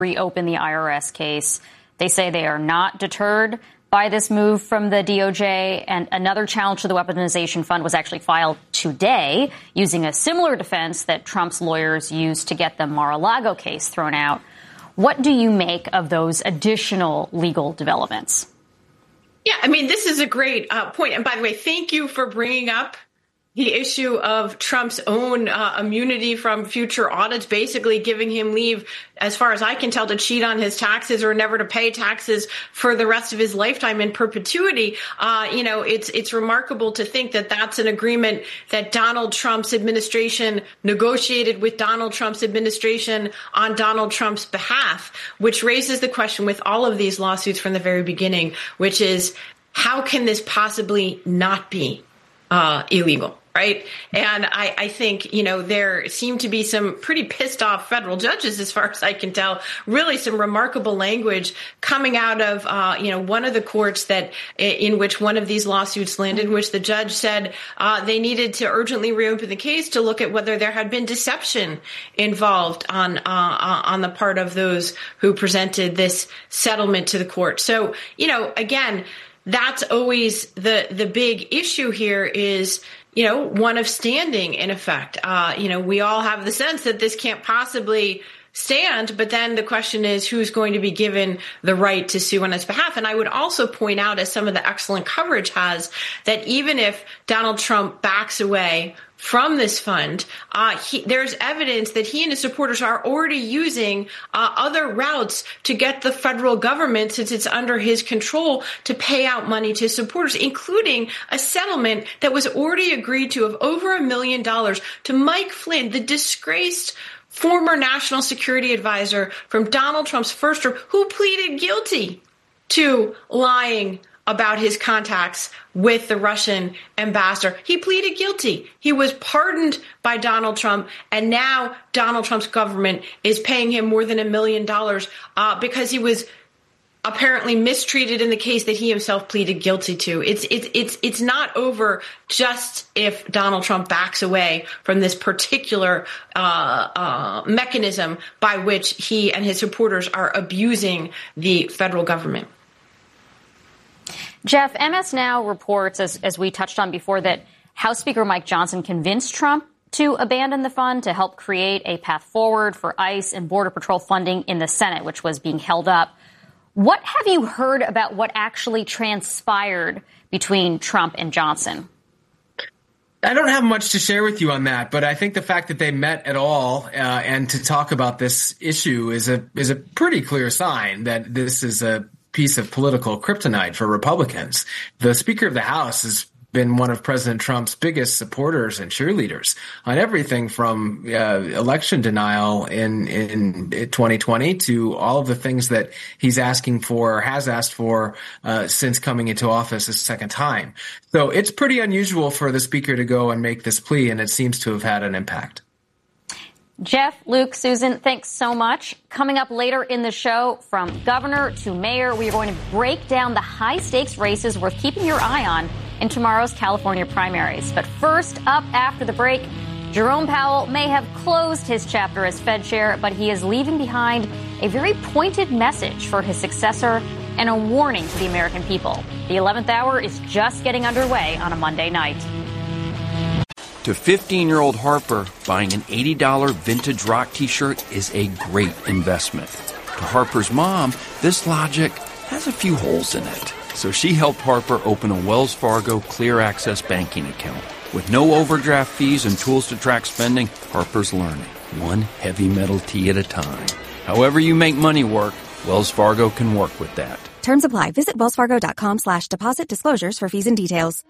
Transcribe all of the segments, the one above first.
reopen the IRS case. They say they are not deterred by this move from the DOJ, and another challenge to the weaponization fund was actually filed today using a similar defense that Trump's lawyers used to get the Mar-a-Lago case thrown out. What do you make of those additional legal developments? Yeah, I mean, this is a great point. And by the way, thank you for bringing up the issue of Trump's own immunity from future audits, basically giving him leave, as far as I can tell, to cheat on his taxes or never to pay taxes for the rest of his lifetime in perpetuity. It's remarkable to think that that's an agreement that Donald Trump's administration negotiated with Donald Trump's administration on Donald Trump's behalf, which raises the question with all of these lawsuits from the very beginning, which is, how can this possibly not be illegal? Right. And I think, there seem to be some pretty pissed off federal judges, as far as I can tell, really some remarkable language coming out of, one of the courts that in which one of these lawsuits landed, in which the judge said they needed to urgently reopen the case to look at whether there had been deception involved on the part of those who presented this settlement to the court. So, again, that's always the big issue here is, one of standing, in effect. We all have the sense that this can't possibly stand, but then the question is, who's going to be given the right to sue on its behalf? And I would also point out, as some of the excellent coverage has, that even if Donald Trump backs away from this fund, there's evidence that he and his supporters are already using other routes to get the federal government, since it's under his control, to pay out money to supporters, including a settlement that was already agreed to of over $1 million to Mike Flynn, the disgraced former national security advisor from Donald Trump's first term, who pleaded guilty to lying about his contacts with the Russian ambassador. He pleaded guilty. He was pardoned by Donald Trump, and now Donald Trump's government is paying him more than $1 million because he was apparently mistreated in the case that he himself pleaded guilty to. It's not over just if Donald Trump backs away from this particular mechanism by which he and his supporters are abusing the federal government. Jeff, MS Now reports, as we touched on before, that House Speaker Mike Johnson convinced Trump to abandon the fund to help create a path forward for ICE and Border Patrol funding in the Senate, which was being held up. What have you heard about what actually transpired between Trump and Johnson? I don't have much to share with you on that, but I think the fact that they met at all and to talk about this issue is a pretty clear sign that this is a piece of political kryptonite for Republicans. The Speaker of the House has been one of President Trump's biggest supporters and cheerleaders on everything from election denial in 2020 to all of the things that he's asking for or has asked for since coming into office a second time. So it's pretty unusual for the Speaker to go and make this plea, and it seems to have had an impact. Jeff, Luke, Susan, thanks so much. Coming up later in the show, from governor to mayor, we are going to break down the high-stakes races worth keeping your eye on in tomorrow's California primaries. But first up after the break, Jerome Powell may have closed his chapter as Fed chair, but he is leaving behind a very pointed message for his successor and a warning to the American people. The 11th hour is just getting underway on a Monday night. To 15-year-old Harper, buying an $80 vintage rock T-shirt is a great investment. To Harper's mom, this logic has a few holes in it. So she helped Harper open a Wells Fargo Clear Access banking account. With no overdraft fees and tools to track spending, Harper's learning, one heavy metal tee at a time. However you make money work, Wells Fargo can work with that. Terms apply. Visit wellsfargo.com/deposit disclosures for fees and details.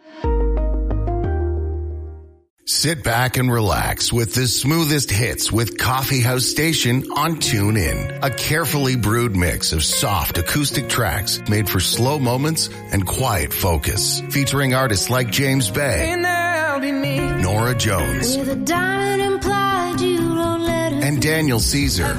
Sit back and relax with the smoothest hits with Coffee House Station on TuneIn. A carefully brewed mix of soft acoustic tracks made for slow moments and quiet focus. Featuring artists like James Bay, Norah Jones, and Daniel Caesar.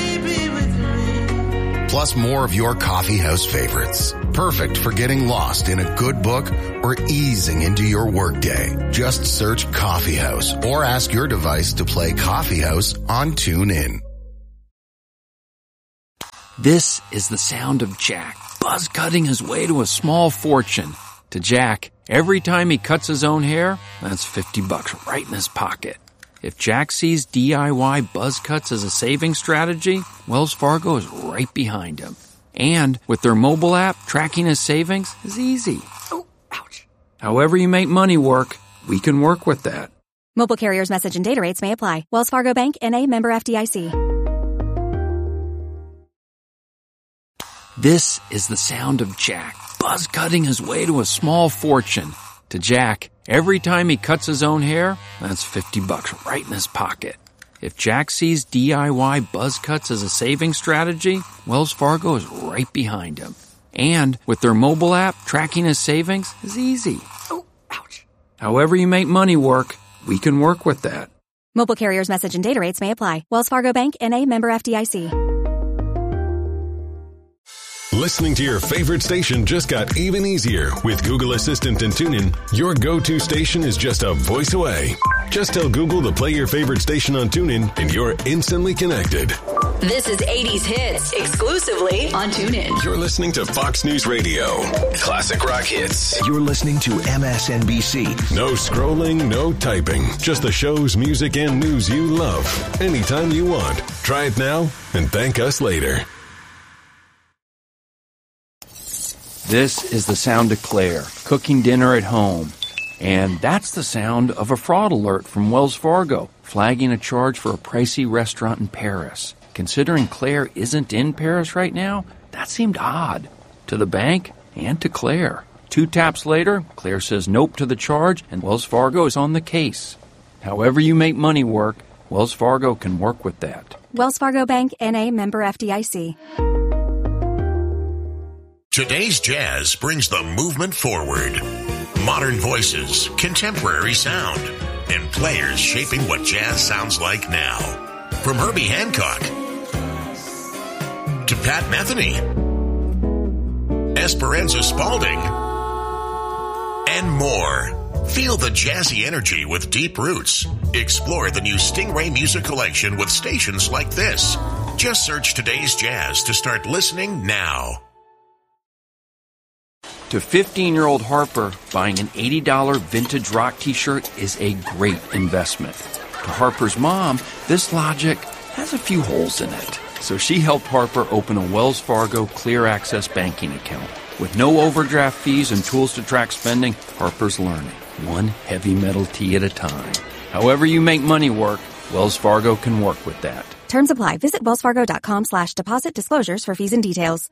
Plus more of your coffee house favorites. Perfect for getting lost in a good book or easing into your workday. Just search Coffee House or ask your device to play Coffee House on TuneIn. This is the sound of Jack buzz cutting his way to a small fortune. To Jack, every time he cuts his own hair, that's $50 right in his pocket. If Jack sees DIY buzz cuts as a saving strategy, Wells Fargo is right behind him. And with their mobile app, tracking his savings is easy. Oh, ouch. However you make money work, we can work with that. Mobile carriers' message and data rates may apply. Wells Fargo Bank, N.A., member FDIC. This is the sound of Jack buzz cutting his way to a small fortune. To Jack, every time he cuts his own hair, that's $50 right in his pocket. If Jack sees DIY buzz cuts as a saving strategy, Wells Fargo is right behind him. And with their mobile app, tracking his savings is easy. Oh, ouch. However you make money work, we can work with that. Mobile carriers' message and data rates may apply. Wells Fargo Bank, N.A., member FDIC. Listening to your favorite station just got even easier with Google Assistant and TuneIn. Your go-to station is just a voice away. Just tell Google to play your favorite station on TuneIn and you're instantly connected. This is 80s Hits, exclusively on TuneIn. You're listening to Fox News Radio. Classic rock hits. You're listening to MSNBC. No scrolling, no typing. Just the shows, music, and news you love. Anytime you want. Try it now and thank us later. This is the sound of Claire, cooking dinner at home. And that's the sound of a fraud alert from Wells Fargo, flagging a charge for a pricey restaurant in Paris. Considering Claire isn't in Paris right now, that seemed odd to the bank and to Claire. 2 taps later, Claire says nope to the charge, and Wells Fargo is on the case. However you make money work, Wells Fargo can work with that. Wells Fargo Bank, N.A., member FDIC. Today's jazz brings the movement forward. Modern voices, contemporary sound, and players shaping what jazz sounds like now. From Herbie Hancock to Pat Metheny, Esperanza Spalding, and more. Feel the jazzy energy with deep roots. Explore the new Stingray Music Collection with stations like this. Just search Today's Jazz to start listening now. To 15-year-old Harper, buying an $80 vintage rock t-shirt is a great investment. To Harper's mom, this logic has a few holes in it. So she helped Harper open a Wells Fargo Clear Access banking account. With no overdraft fees and tools to track spending, Harper's learning, one heavy metal tee at a time. However you make money work, Wells Fargo can work with that. Terms apply. Visit wellsfargo.com/deposit disclosures for fees and details.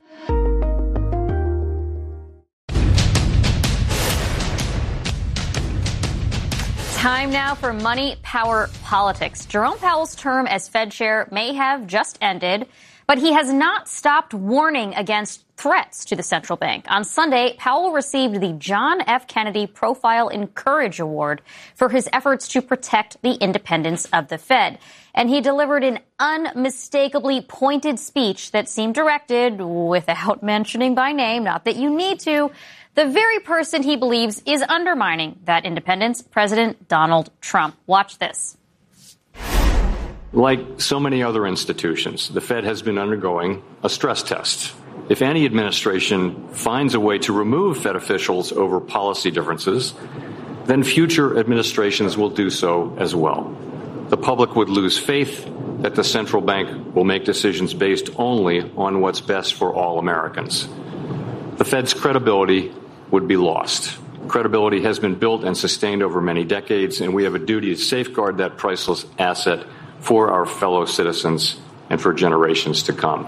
Time now for Money, Power, Politics. Jerome Powell's term as Fed chair may have just ended, but he has not stopped warning against threats to the central bank. On Sunday, Powell received the John F. Kennedy Profile in Courage Award for his efforts to protect the independence of the Fed. And he delivered an unmistakably pointed speech that seemed directed, without mentioning by name, not that you need to, the very person he believes is undermining that independence, President Donald Trump. Watch this. Like so many other institutions, the Fed has been undergoing a stress test. If any administration finds a way to remove Fed officials over policy differences, then future administrations will do so as well. The public would lose faith that the central bank will make decisions based only on what's best for all Americans. The Fed's credibility would be lost. Credibility has been built and sustained over many decades, and we have a duty to safeguard that priceless asset for our fellow citizens and for generations to come.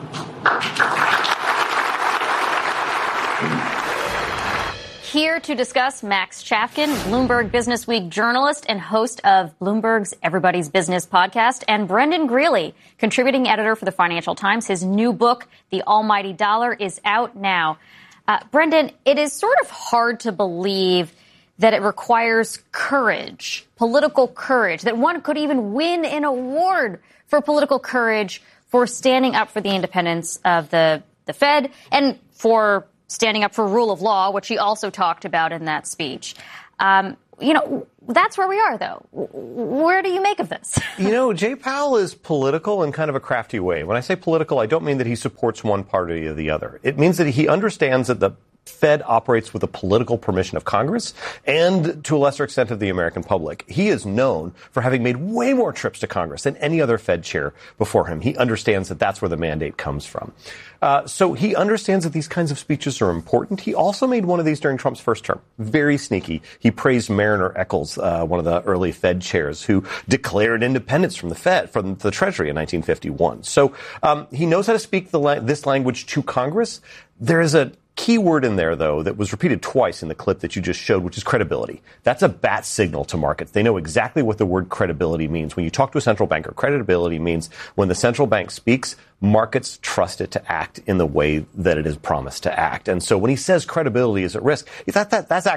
Here to discuss, Max Chafkin, Bloomberg Businessweek journalist and host of Bloomberg's Everybody's Business podcast, and Brendan Greeley, contributing editor for the Financial Times. His new book, The Almighty Dollar, is out now. Brendan, it is sort of hard to believe that it requires courage, political courage, that one could even win an award for political courage for standing up for the independence of the Fed and for standing up for rule of law, which he also talked about in that speech. That's where we are, though. Where do you make of this? Jay Powell is political in kind of a crafty way. When I say political, I don't mean that he supports one party or the other. It means that he understands that the Fed operates with the political permission of Congress and, to a lesser extent, of the American public. He is known for having made way more trips to Congress than any other Fed chair before him. He understands that that's where the mandate comes from. So he understands that these kinds of speeches are important. He also made one of these during Trump's first term. Very sneaky. He praised Mariner Eccles, one of the early Fed chairs, who declared independence from the Fed, from the Treasury in 1951. So he knows how to speak this language to Congress. There is a key word in there, though, that was repeated twice in the clip that you just showed, which is credibility. That's a bat signal to markets. They know exactly what the word credibility means. When you talk to a central banker, credibility means when the central bank speaks, markets trust it to act in the way that it is promised to act. And so when he says credibility is at risk, that's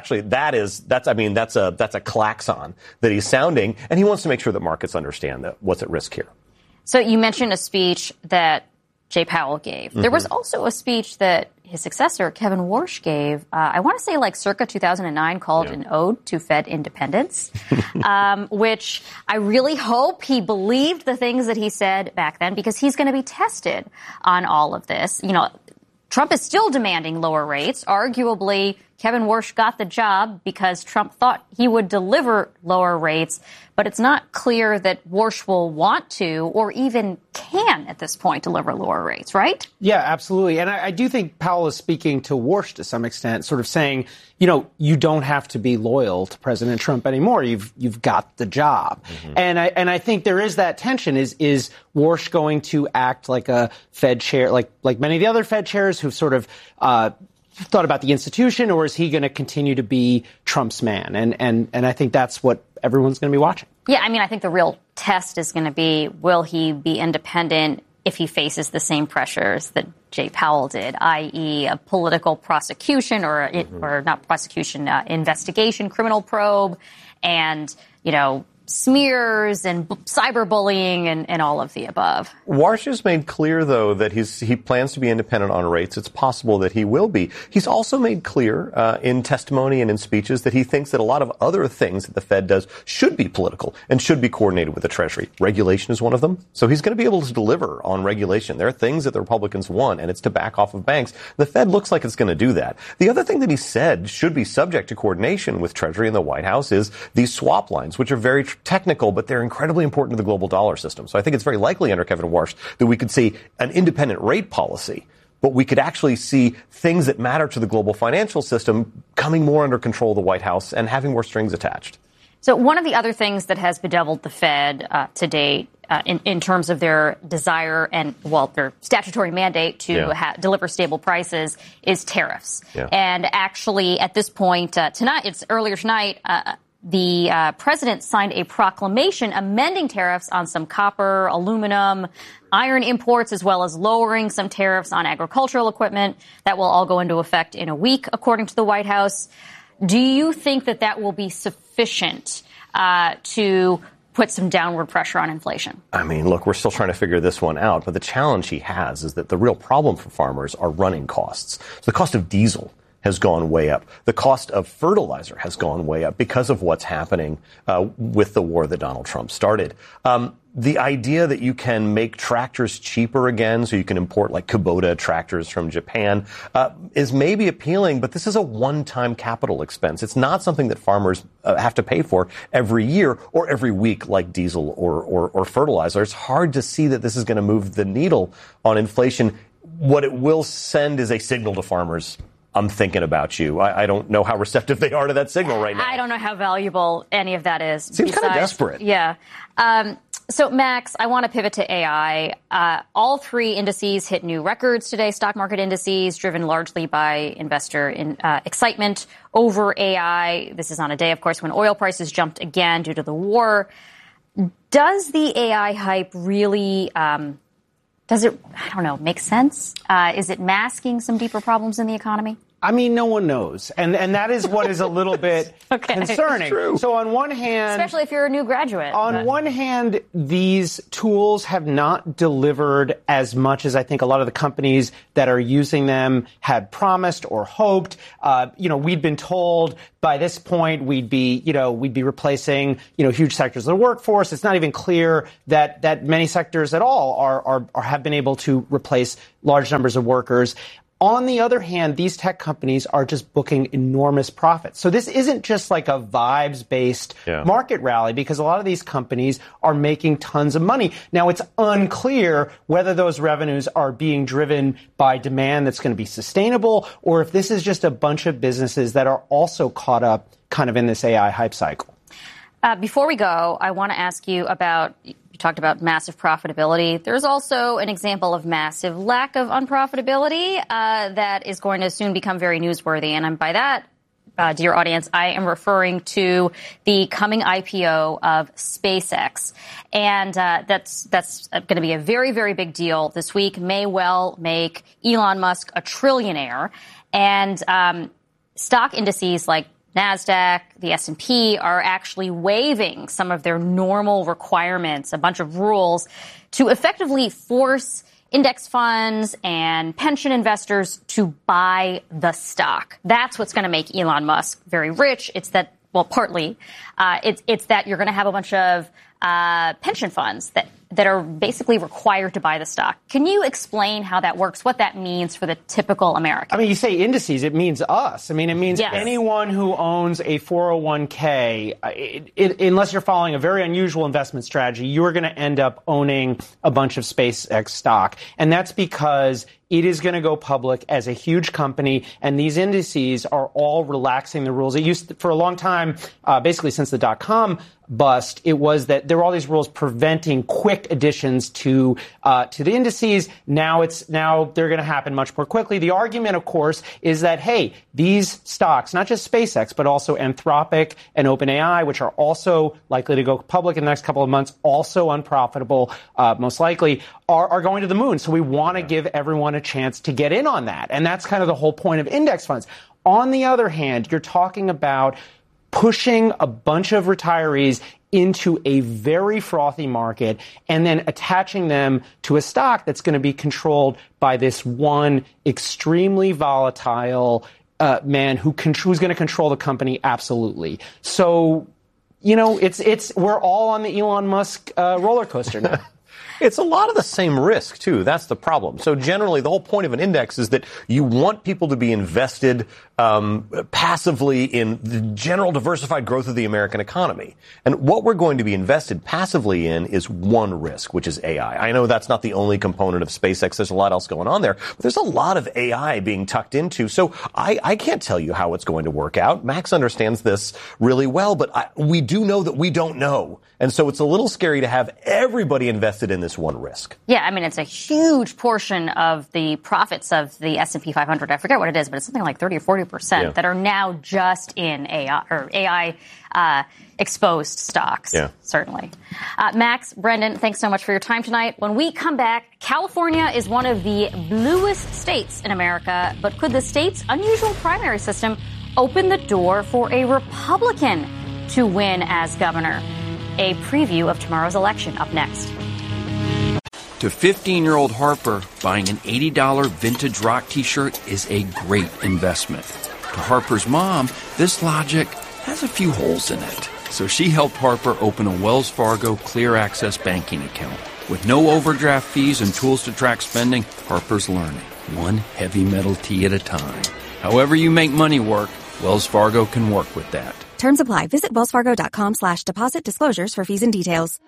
a klaxon that he's sounding, and he wants to make sure that markets understand that what's at risk here. So you mentioned a speech that Jay Powell gave. There was also a speech that his successor, Kevin Warsh, gave, I want to say circa 2009, called an ode to Fed independence, which I really hope he believed the things that he said back then, because he's going to be tested on all of this. Trump is still demanding lower rates. Arguably, Kevin Warsh got the job because Trump thought he would deliver lower rates, but it's not clear that Warsh will want to or even can at this point deliver lower rates, right? Yeah, absolutely. And I do think Powell is speaking to Warsh to some extent, sort of saying, you don't have to be loyal to President Trump anymore. You've got the job. Mm-hmm. And I think there is that tension. Is Warsh going to act like a Fed chair, like many of the other Fed chairs who've sort of thought about the institution, or is he going to continue to be Trump's man? And I think that's what everyone's going to be watching. Yeah, I think the real test is going to be, will he be independent if he faces the same pressures that Jay Powell did, i.e. a political prosecution or not prosecution, investigation, criminal probe, and, smears and cyberbullying and all of the above. Warsh has made clear, though, that he plans to be independent on rates. It's possible that he will be. He's also made clear in testimony and in speeches that he thinks that a lot of other things that the Fed does should be political and should be coordinated with the Treasury. Regulation is one of them. So he's going to be able to deliver on regulation. There are things that the Republicans want, and it's to back off of banks. The Fed looks like it's going to do that. The other thing that he said should be subject to coordination with Treasury and the White House is these swap lines, which are very technical, but they're incredibly important to the global dollar system. So I think it's very likely under Kevin Warsh that we could see an independent rate policy, but we could actually see things that matter to the global financial system coming more under control of the White House and having more strings attached. So one of the other things that has bedeviled the Fed to date in terms of their desire and, their statutory mandate to deliver stable prices is tariffs. Yeah. And actually, at this point, earlier tonight, the president signed a proclamation amending tariffs on some copper, aluminum, iron imports, as well as lowering some tariffs on agricultural equipment. That will all go into effect in a week, according to the White House. Do you think that will be sufficient to put some downward pressure on inflation? Look, we're still trying to figure this one out, but the challenge he has is that the real problem for farmers are running costs. So the cost of diesel has gone way up. The cost of fertilizer has gone way up because of what's happening with the war that Donald Trump started. The idea that you can make tractors cheaper again, so you can import like Kubota tractors from Japan, is maybe appealing, but this is a one-time capital expense. It's not something that farmers have to pay for every year or every week like diesel or fertilizer. It's hard to see that this is going to move the needle on inflation. What it will send is a signal to farmers. I'm thinking about you. I don't know how receptive they are to that signal right now. I don't know how valuable any of that is. Seems kind of desperate. Yeah. So, Max, I want to pivot to AI. All three indices hit new records today, stock market indices, driven largely by investor excitement over AI. This is on a day, of course, when oil prices jumped again due to the war. Does the AI hype really make sense? Is it masking some deeper problems in the economy? I mean, no one knows. And that is what is a little bit concerning. So on one hand... Especially if you're a new graduate. On one hand, these tools have not delivered as much as I think a lot of the companies that are using them had promised or hoped. We'd been told by this point we'd be replacing, huge sectors of the workforce. It's not even clear that many sectors at all are have been able to replace large numbers of workers. On the other hand, these tech companies are just booking enormous profits. So this isn't just like a vibes-based market rally, because a lot of these companies are making tons of money. Now, it's unclear whether those revenues are being driven by demand that's going to be sustainable, or if this is just a bunch of businesses that are also caught up kind of in this AI hype cycle. Before we go, I want to ask you about, you talked about massive profitability. There's also an example of massive lack of unprofitability that is going to soon become very newsworthy. And by that, dear audience, I am referring to the coming IPO of SpaceX. And that's going to be a very, very big deal this week. May well make Elon Musk a trillionaire. And stock indices like NASDAQ, the S&P are actually waiving some of their normal requirements, a bunch of rules to effectively force index funds and pension investors to buy the stock. That's what's going to make Elon Musk very rich. It's that, well, partly, it's that you're going to have a bunch of pension funds that are basically required to buy the stock. Can you explain how that works, what that means for the typical American? I mean, you say indices, it means us. I mean, it means anyone who owns a 401k, unless you're following a very unusual investment strategy, you're going to end up owning a bunch of SpaceX stock. And that's because it is going to go public as a huge company, and these indices are all relaxing the rules. It used to, for a long time, basically since the dot-com bust, it was that there were all these rules preventing quick additions to the indices. Now they're going to happen much more quickly. The argument, of course, is that, hey, these stocks, not just SpaceX, but also Anthropic and OpenAI, which are also likely to go public in the next couple of months, also unprofitable, most likely, are going to the moon. So we want to give everyone a chance to get in on that. And that's kind of the whole point of index funds. On the other hand, you're talking about pushing a bunch of retirees into a very frothy market and then attaching them to a stock that's going to be controlled by this one extremely volatile man who's going to control the company absolutely. So, we're all on the Elon Musk roller coaster now. It's a lot of the same risk, too. That's the problem. So generally, the whole point of an index is that you want people to be invested passively in the general diversified growth of the American economy. And what we're going to be invested passively in is one risk, which is AI. I know that's not the only component of SpaceX. There's a lot else going on there. But there's a lot of AI being tucked into. So I can't tell you how it's going to work out. Max understands this really well, but we do know that we don't know. And so it's a little scary to have everybody invested in this one risk. Yeah, I mean, it's a huge portion of the profits of the S&P 500. I forget what it is, but it's something like 30 or 40% that are now just in AI or AI exposed stocks. Yeah. Certainly. Max, Brendan, thanks so much for your time tonight. When we come back, California is one of the bluest states in America, but could the state's unusual primary system open the door for a Republican to win as governor? A preview of tomorrow's election up next. To 15-year-old Harper, buying an $80 vintage rock t-shirt is a great investment. To Harper's mom, this logic has a few holes in it. So she helped Harper open a Wells Fargo Clear Access banking account. With no overdraft fees and tools to track spending, Harper's learning, one heavy metal tee at a time. However you make money work, Wells Fargo can work with that. Terms apply. Visit wellsfargo.com/deposit disclosures for fees and details.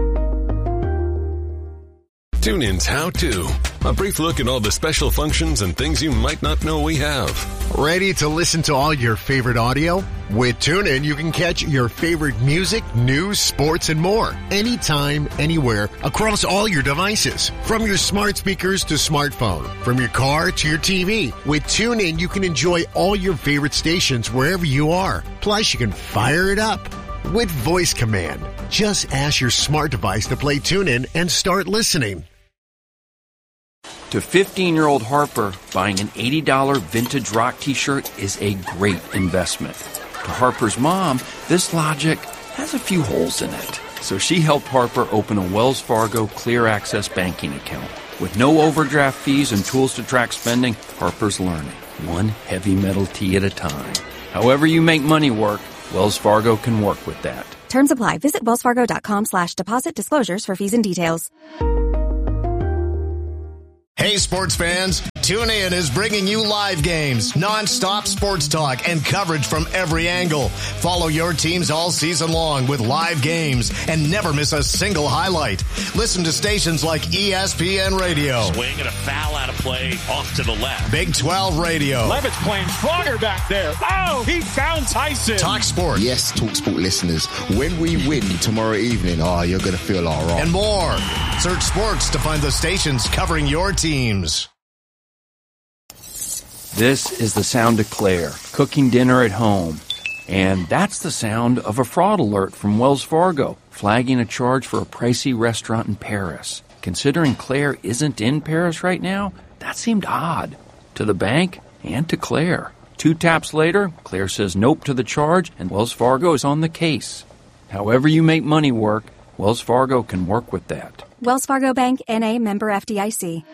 TuneIn's How To. A brief look at all the special functions and things you might not know we have. Ready to listen to all your favorite audio? With TuneIn, you can catch your favorite music, news, sports, and more. Anytime, anywhere, across all your devices. From your smart speakers to smartphone. From your car to your TV. With TuneIn, you can enjoy all your favorite stations wherever you are. Plus, you can fire it up with voice command. Just ask your smart device to play TuneIn and start listening. To 15-year-old Harper, buying an $80 vintage rock t-shirt is a great investment. To Harper's mom, this logic has a few holes in it. So she helped Harper open a Wells Fargo Clear Access banking account. With no overdraft fees and tools to track spending, Harper's learning, one heavy metal tee at a time. However you make money work, Wells Fargo can work with that. Terms apply. Visit wellsfargo.com/deposit disclosures for fees and details. Hey, sports fans. TuneIn is bringing you live games, non-stop sports talk, and coverage from every angle. Follow your teams all season long with live games and never miss a single highlight. Listen to stations like ESPN Radio. Swing and a foul out of play off to the left. Big 12 Radio. Levitt's playing stronger back there. Oh, he found Tyson. Talk Sport. Yes, Talk Sport listeners. When we win tomorrow evening, you're going to feel all right. And more. Search sports to find the stations covering your teams. This is the sound of Claire, cooking dinner at home. And that's the sound of a fraud alert from Wells Fargo, flagging a charge for a pricey restaurant in Paris. Considering Claire isn't in Paris right now, that seemed odd. To the bank and to Claire. 2 taps later, Claire says nope to the charge, and Wells Fargo is on the case. However you make money work, Wells Fargo can work with that. Wells Fargo Bank, N.A., member FDIC.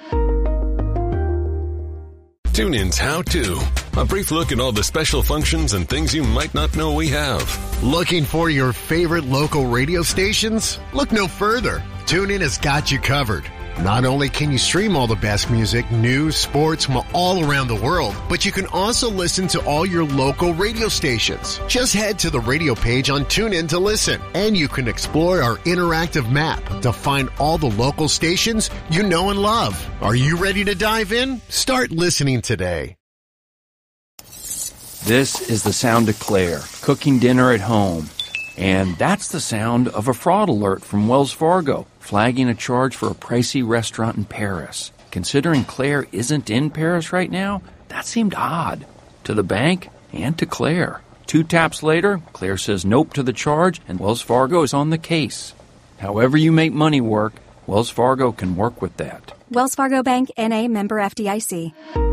TuneIn's How To. A brief look at all the special functions and things you might not know we have. Looking for your favorite local radio stations? Look no further. TuneIn has got you covered. Not only can you stream all the best music, news, sports from all around the world, but you can also listen to all your local radio stations. Just head to the radio page on TuneIn to listen, and you can explore our interactive map to find all the local stations you know and love. Are you ready to dive in? Start listening today. This is the sound of Claire, cooking dinner at home. And that's the sound of a fraud alert from Wells Fargo, flagging a charge for a pricey restaurant in Paris. Considering Claire isn't in Paris right now, that seemed odd. To the bank and to Claire. 2 taps later, Claire says nope to the charge, and Wells Fargo is on the case. However you make money work, Wells Fargo can work with that. Wells Fargo Bank, N.A., member FDIC.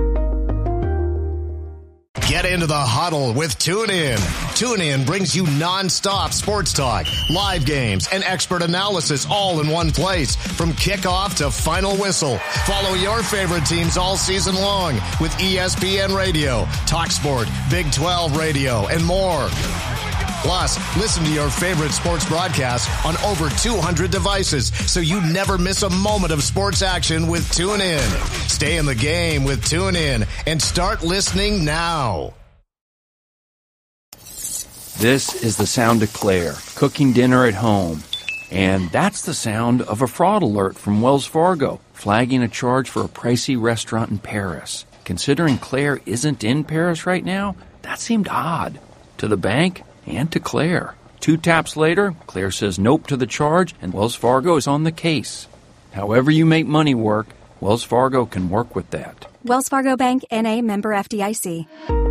Get into the huddle with TuneIn. TuneIn brings you non-stop sports talk, live games, and expert analysis all in one place. From kickoff to final whistle. Follow your favorite teams all season long with ESPN Radio, Talk Sport, Big 12 Radio, and more. Plus, listen to your favorite sports broadcasts on over 200 devices so you never miss a moment of sports action with TuneIn. Stay in the game with TuneIn and start listening now. This is the sound of Claire, cooking dinner at home. And that's the sound of a fraud alert from Wells Fargo, flagging a charge for a pricey restaurant in Paris. Considering Claire isn't in Paris right now, that seemed odd. To the bank and to Claire. 2 taps later, Claire says nope to the charge, and Wells Fargo is on the case. However you make money work, Wells Fargo can work with that. Wells Fargo Bank, N.A., member FDIC.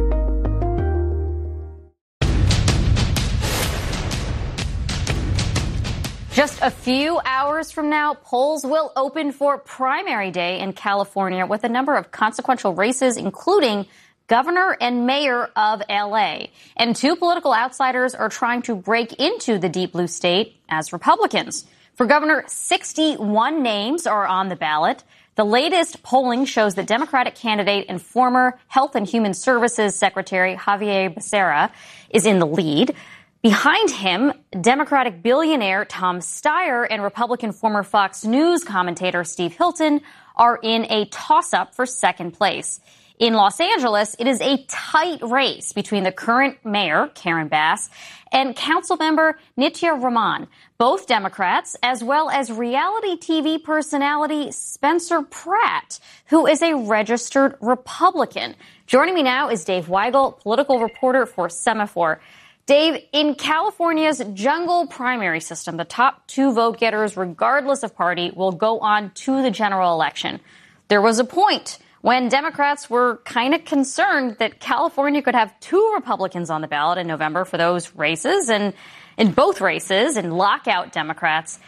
Just a few hours from now, polls will open for primary day in California with a number of consequential races, including governor and mayor of L.A. And 2 political outsiders are trying to break into the deep blue state as Republicans. For governor, 61 names are on the ballot. The latest polling shows that Democratic candidate and former Health and Human Services Secretary Xavier Becerra is in the lead. Behind him, Democratic billionaire Tom Steyer and Republican former Fox News commentator Steve Hilton are in a toss-up for second place. In Los Angeles, it is a tight race between the current mayor, Karen Bass, and council member Nitya Raman, both Democrats, as well as reality TV personality Spencer Pratt, who is a registered Republican. Joining me now is Dave Weigel, political reporter for Semaphore. Dave, in California's jungle primary system, the top 2 vote getters, regardless of party, will go on to the general election. There was a point when Democrats were kind of concerned that California could have 2 Republicans on the ballot in November for those races, and in both races, and lock out Democrats.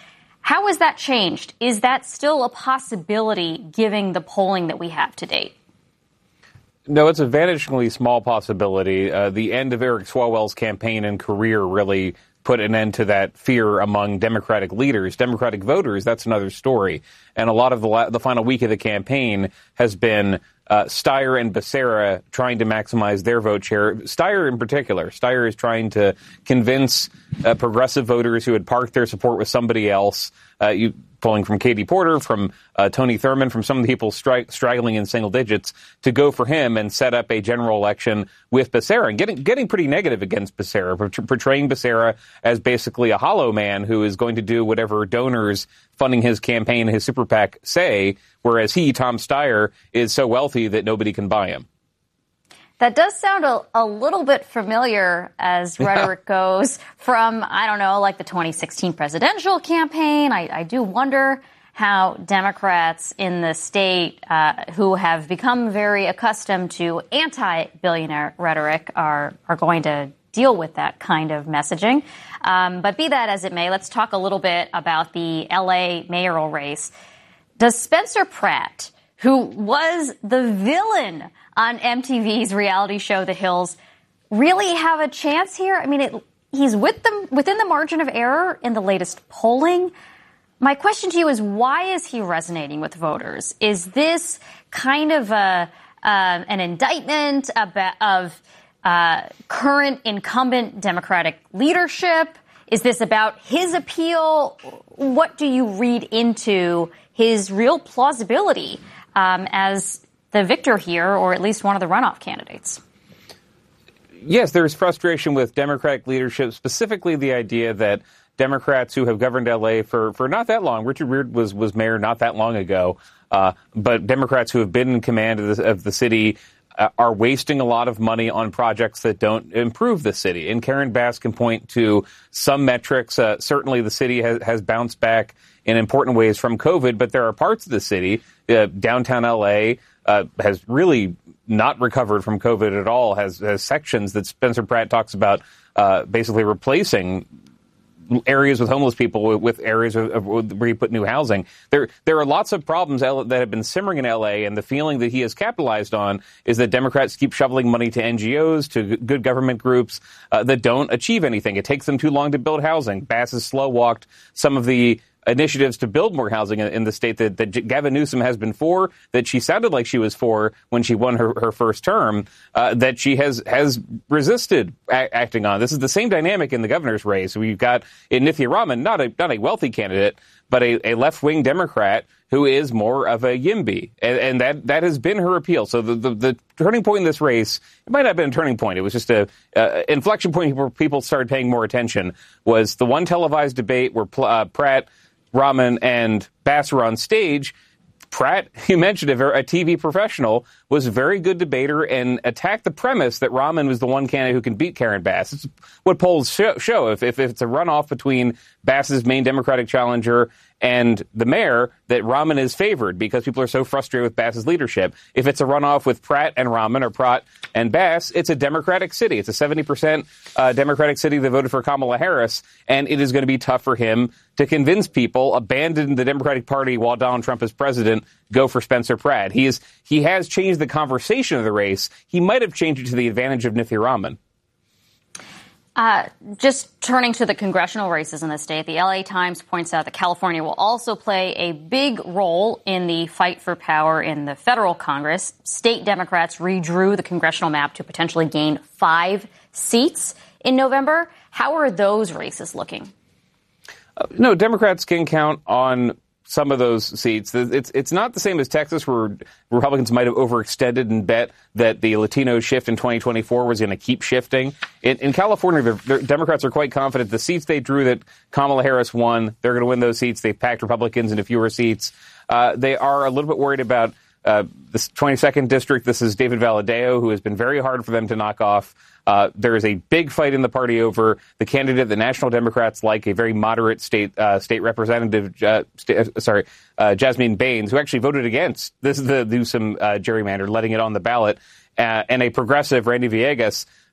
How has that changed? Is that still a possibility given the polling that we have to date? No, it's a vanishingly small possibility. The end of Eric Swalwell's campaign and career really put an end to that fear among Democratic leaders. Democratic voters, that's another story. And a lot of the final week of the campaign has been Steyer and Becerra trying to maximize their vote share. Steyer in particular. Steyer is trying to convince progressive voters who had parked their support with somebody else, polling from Katie Porter, from Tony Thurmond, from some of the people straggling in single digits, to go for him and set up a general election with Becerra, and getting pretty negative against Becerra, portraying Becerra as basically a hollow man who is going to do whatever donors funding his campaign, his super PAC, say, whereas he, Tom Steyer, is so wealthy that nobody can buy him. That does sound a little bit familiar as rhetoric goes from, I don't know, like the 2016 presidential campaign. I do wonder how Democrats in the state who have become very accustomed to anti-billionaire rhetoric are going to deal with that kind of messaging. But be that as it may, let's talk a little bit about the L.A. mayoral race. Does Spencer Pratt, who was the villain on MTV's reality show, The Hills, really have a chance here? I mean, he's within the margin of error in the latest polling. My question to you is, why is he resonating with voters? Is this kind of an indictment of current incumbent Democratic leadership? Is this about his appeal? What do you read into his real plausibility as the victor here, or at least one of the runoff candidates? Yes, there's frustration with Democratic leadership, specifically the idea that Democrats who have governed L.A. for not that long — Richard Weir was mayor not that long ago — but Democrats who have been in command of the city are wasting a lot of money on projects that don't improve the city. And Karen Bass can point to some metrics. Certainly the city has bounced back in important ways from COVID, but there are parts of the city, downtown L.A., has really not recovered from COVID at all, has sections that Spencer Pratt talks about basically replacing areas with homeless people with areas where you put new housing. There are lots of problems that have been simmering in L.A., and the feeling that he has capitalized on is that Democrats keep shoveling money to NGOs, to good government groups that don't achieve anything. It takes them too long to build housing. Bass has slow-walked some of the initiatives to build more housing in the state that Gavin Newsom has been for, that she sounded like she was for when she won her first term, that she has resisted acting on. This is the same dynamic in the governor's race. We've got in Nithya Raman, not a wealthy candidate, but a left-wing Democrat who is more of a YIMBY. And that has been her appeal. So the turning point in this race, it might not have been a turning point. It was just a inflection point where people started paying more attention, was the one televised debate where Pratt, Raman, and Bass were on stage. Pratt, you mentioned a TV professional, was a very good debater and attacked the premise that Raman was the one candidate who can beat Karen Bass. It's what polls show. If it's a runoff between Bass's main Democratic challenger and the mayor, that Raman is favored because people are so frustrated with Bass's leadership. If it's a runoff with Pratt and Raman, or Pratt and Bass, it's a Democratic city. It's a 70% Democratic city that voted for Kamala Harris, and it is going to be tough for him to convince people, abandon the Democratic Party while Donald Trump is president, go for Spencer Pratt. He has changed the conversation of the race. He might have changed it to the advantage of Nithya Raman. Just turning to the congressional races in the state, the LA Times points out that California will also play a big role in the fight for power in the federal Congress. State Democrats redrew the congressional map to potentially gain 5 seats in November. How are those races looking? No, Democrats can count on some of those seats. It's not the same as Texas, where Republicans might have overextended and bet that the Latino shift in 2024 was going to keep shifting. In California, the Democrats are quite confident the seats they drew that Kamala Harris won, they're going to win those seats. They've packed Republicans into fewer seats. They are a little bit worried about this 22nd district. This is David Valadao, who has been very hard for them to knock off. There is a big fight in the party over the candidate the National Democrats like, a very moderate state representative, Jasmine Baines, who actually voted against this is the Newsom gerrymander, letting it on the ballot, and a progressive, Randy Villegas,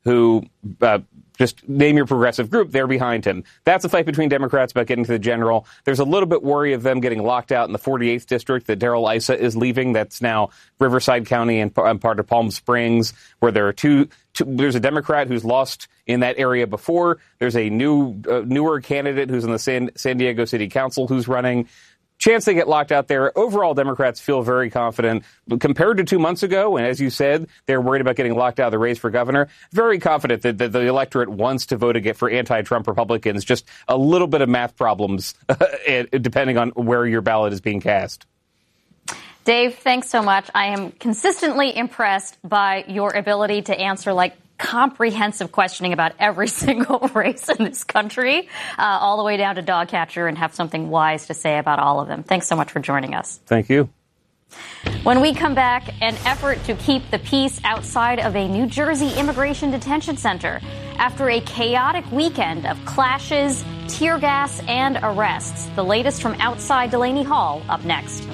who just name your progressive group, they're behind him. That's a fight between Democrats about getting to the general. There's a little bit worry of them getting locked out in the 48th district that Darrell Issa is leaving. That's now Riverside County and part of Palm Springs, where there are there's a Democrat who's lost in that area before. There's a newer candidate who's in the San Diego City Council who's running. Chance they get locked out there. Overall, Democrats feel very confident. Compared to 2 months ago, and as you said, they're worried about getting locked out of the race for governor, very confident that the electorate wants to vote for anti-Trump Republicans. Just a little bit of math problems, depending on where your ballot is being cast. Dave, thanks so much. I am consistently impressed by your ability to answer, comprehensive questioning about every single race in this country, all the way down to dog catcher, and have something wise to say about all of them. Thanks so much for joining us. Thank you. When we come back, an effort to keep the peace outside of a New Jersey immigration detention center after a chaotic weekend of clashes, tear gas, and arrests. The latest from outside Delaney Hall up next.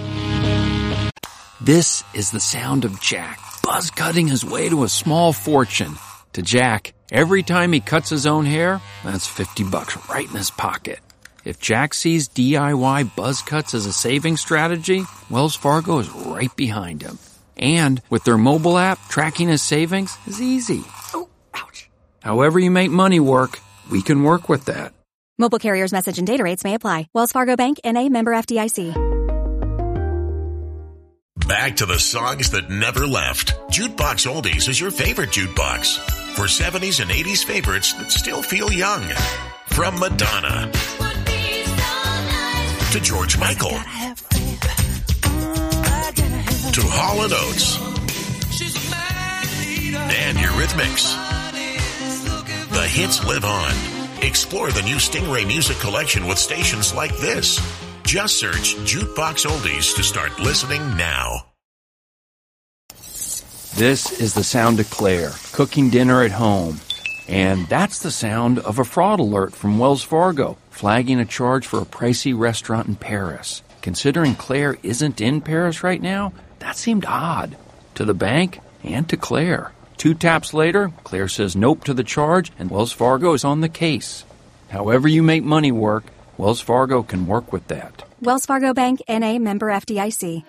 This is the sound of Jack, buzz cutting his way to a small fortune. To Jack, every time he cuts his own hair, that's $50 right in his pocket. If Jack sees DIY buzz cuts as a saving strategy, Wells Fargo is right behind him. And with their mobile app, tracking his savings is easy. Oh, ouch. However you make money work, we can work with that. Mobile carriers' message and data rates may apply. Wells Fargo Bank, N.A., member FDIC. Back to the songs that never left. Jukebox Oldies is your favorite jukebox. For 70s and 80s favorites that still feel young. From Madonna to George Michael to Hall & Oates and Eurythmics. The hits live on. Explore the new Stingray Music Collection with stations like this. Just search Jukebox Oldies to start listening now. This is the sound of Claire, cooking dinner at home. And that's the sound of a fraud alert from Wells Fargo, flagging a charge for a pricey restaurant in Paris. Considering Claire isn't in Paris right now, that seemed odd. To the bank and to Claire. 2 taps later, Claire says nope to the charge, and Wells Fargo is on the case. However you make money work, Wells Fargo can work with that. Wells Fargo Bank, N.A., member FDIC.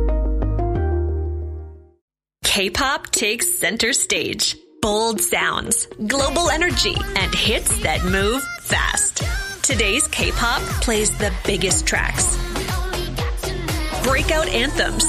K-pop takes center stage. Bold sounds, global energy, and hits that move fast. Today's K-pop plays the biggest tracks, breakout anthems,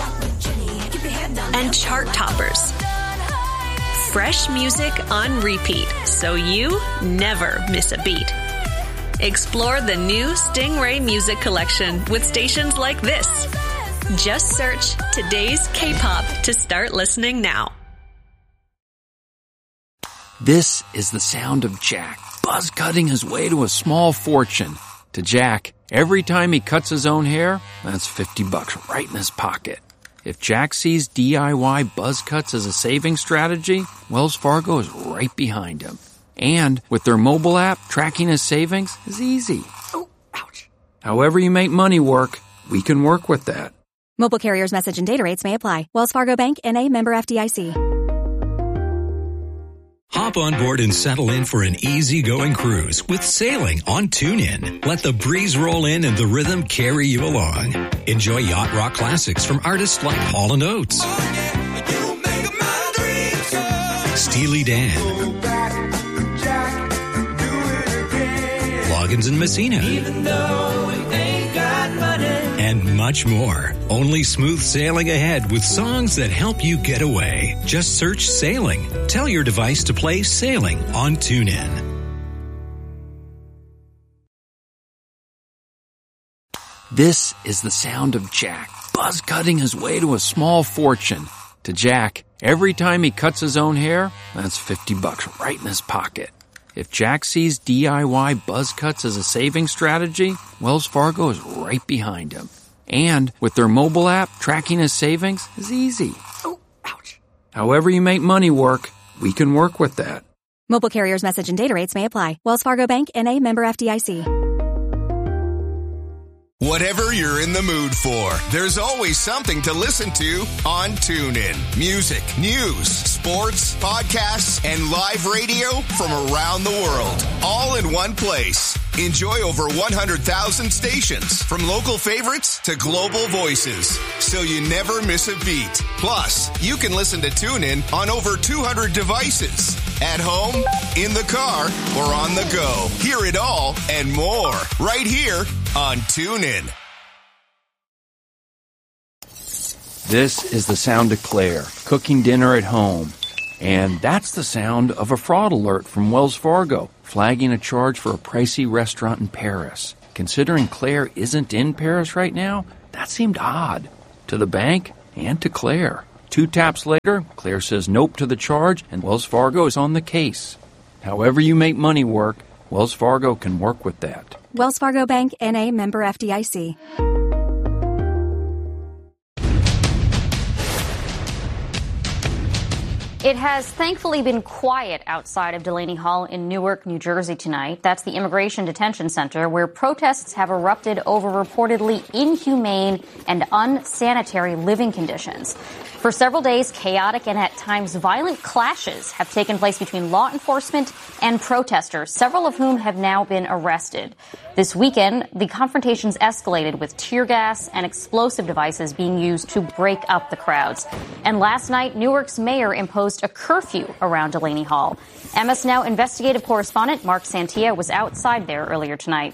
and chart toppers. Fresh music on repeat, so you never miss a beat. Explore the new Stingray Music Collection with stations like this. Just search Today's K-pop to start listening now. This is the sound of Jack, buzz cutting his way to a small fortune. To Jack, every time he cuts his own hair, that's $50 right in his pocket. If Jack sees DIY buzz cuts as a saving strategy, Wells Fargo is right behind him. And with their mobile app, tracking his savings is easy. Oh, ouch. However you make money work, we can work with that. Mobile carriers' message and data rates may apply. Wells Fargo Bank, N.A., member FDIC. Hop on board and settle in for an easy-going cruise with sailing on TuneIn. Let the breeze roll in and the rhythm carry you along. Enjoy yacht rock classics from artists like Hall & Oates, Steely Dan, Loggins and Messina, and much more. Only smooth sailing ahead with songs that help you get away. Just search Sailing. Tell your device to play Sailing on TuneIn. This is the sound of Jack, buzz cutting his way to a small fortune. To Jack, every time he cuts his own hair, that's $50 right in his pocket. If Jack sees DIY buzz cuts as a saving strategy, Wells Fargo is right behind him. And with their mobile app, tracking his savings is easy. Oh, ouch. However you make money work, we can work with that. Mobile carriers' message and data rates may apply. Wells Fargo Bank, N.A., member FDIC. Whatever you're in the mood for, there's always something to listen to on TuneIn. Music, news, sports, podcasts, and live radio from around the world, all in one place. Enjoy over 100,000 stations, from local favorites to global voices, so you never miss a beat. Plus, you can listen to TuneIn on over 200 devices. At home, in the car, or on the go. Hear it all and more right here on TuneIn. This is the sound of Claire cooking dinner at home. And that's the sound of a fraud alert from Wells Fargo, flagging a charge for a pricey restaurant in Paris. Considering Claire isn't in Paris right now, that seemed odd to the bank and to Claire. 2 taps later, Claire says nope to the charge, and Wells Fargo is on the case. However you make money work, Wells Fargo can work with that. Wells Fargo Bank, N.A., member FDIC. It has thankfully been quiet outside of Delaney Hall in Newark, New Jersey tonight. That's the Immigration Detention Center, where protests have erupted over reportedly inhumane and unsanitary living conditions. For several days, chaotic and at times violent clashes have taken place between law enforcement and protesters, several of whom have now been arrested. This weekend, the confrontations escalated with tear gas and explosive devices being used to break up the crowds. And last night, Newark's mayor imposed a curfew around Delaney Hall. MS Now investigative correspondent Mark Santia was outside there earlier tonight.